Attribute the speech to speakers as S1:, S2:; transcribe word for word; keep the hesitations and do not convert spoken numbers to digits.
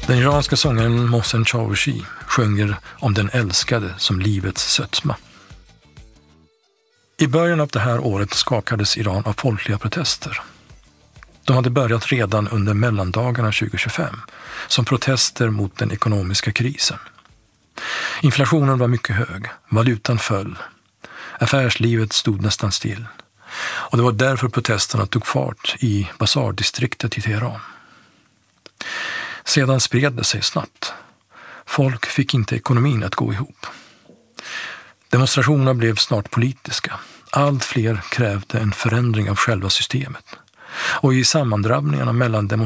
S1: Den iranska sångaren Mohsen Chaouchi sjunger om den älskade som livets sötma. I början av det här året skakades Iran av folkliga protester. De hade börjat redan under mellandagarna tjugo tjugofem som protester mot den ekonomiska krisen. Inflationen var mycket hög, valutan föll, affärslivet stod nästan still. Och det var därför protesterna tog fart i Bazar-distriktet i Teheran. Sedan spred det sig snabbt. Folk fick inte ekonomin att gå ihop. Demonstrationerna blev snart politiska. Allt fler krävde en förändring av själva systemet. Och i sammandrabbningarna mellan demonstrationerna